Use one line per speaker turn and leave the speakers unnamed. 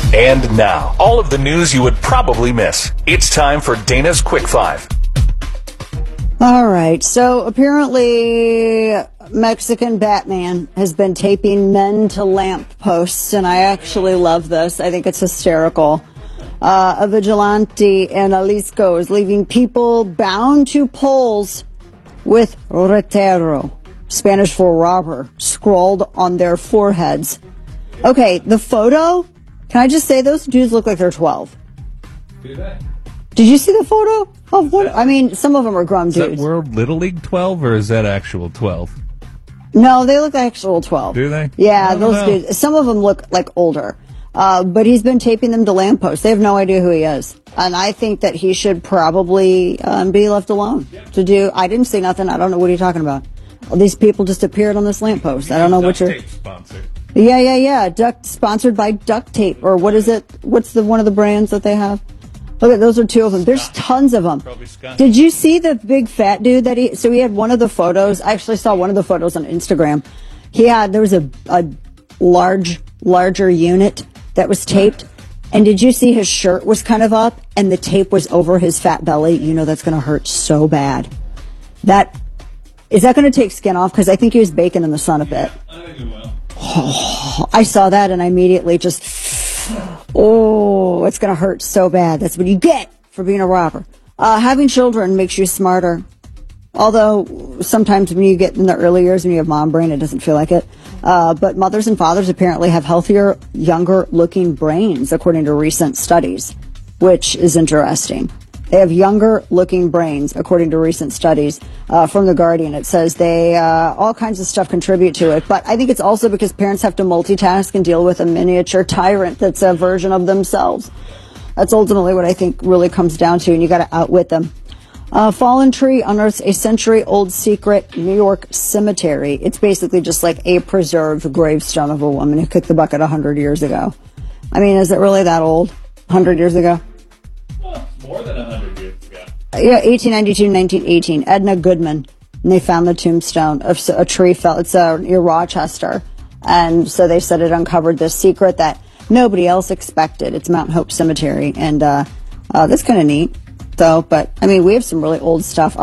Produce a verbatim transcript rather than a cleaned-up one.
And now, all of the news you would probably miss. It's time for Dana's Quick Five.
All right, so apparently Mexican Batman has been taping men to lamp posts, and I actually love this. I think it's hysterical. Uh, a vigilante in Jalisco is leaving people bound to poles with ratero, Spanish for robber, scrawled on their foreheads. Okay, the photo, can I just say those dudes look like they're twelve?
Do they?
Did you see the photo of one? I mean, some of them are grown
Is
dudes.
that World Little League twelve, or is that actual twelve?
No, they look like actual twelve.
Do they?
Yeah,
I don't
those
know.
dudes. Some of them look like older. Uh, but he's been taping them to lampposts. They have no idea who he is. And I think that he should probably um, be left alone to do. I didn't say nothing. I don't know what you're talking about. All these people just appeared on this lamppost. I don't know what you're.
Tape sponsor.
Yeah, yeah, yeah. Duct sponsored by Duct Tape, or what is it? What's the one of the brands that they have? Look at those are two of them. There's tons of them.
Probably Scott.
Did you see the big fat dude that he? So he had one of the photos. I actually saw one of the photos on Instagram. He had there was a a large larger unit that was taped. And did you see his shirt was kind of up and the tape was over his fat belly? You know that's going to hurt so bad. That is that going to take skin off? Because I think he was baking in the sun a bit.
I think it will.
Oh, I saw that and I immediately just, oh, it's going to hurt so bad. That's what you get for being a robber. Uh, having children makes you smarter. Although sometimes when you get in the early years when you have mom brain, it doesn't feel like it. Uh, but mothers and fathers apparently have healthier, younger looking brains, according to recent studies, which is interesting. They have younger looking brains, according to recent studies uh, from The Guardian. It says they, uh, all kinds of stuff contribute to it. But I think it's also because parents have to multitask and deal with a miniature tyrant that's a version of themselves. That's ultimately what I think really comes down to, and you got to outwit them. A fallen tree unearths a century-old secret New York cemetery. It's basically just like a preserved gravestone of a woman who kicked the bucket one hundred years ago. I mean, is it really that old? one hundred years ago?
Well, it's more than one hundred years ago.
Yeah, eighteen ninety-two, nineteen eighteen. Edna Goodman. And they found the tombstone of a tree fell. It's uh, near Rochester. And so they said it uncovered this secret that nobody else expected. It's Mount Hope Cemetery. And uh, uh, that's kind of neat, though. But, I mean, we have some really old stuff.